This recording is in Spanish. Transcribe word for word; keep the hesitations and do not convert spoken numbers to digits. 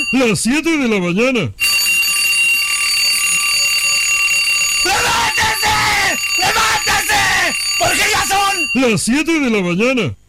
Las siete de la mañana. ¡Levántese! ¡Levántese! Porque ya son Las siete de la mañana.